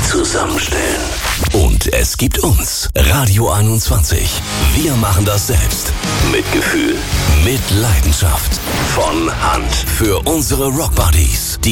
zusammenstellen. Und es gibt uns, Radio 21. Wir machen das selbst. Mit Gefühl, mit Leidenschaft. Von Hand. Für unsere Rockbuddies.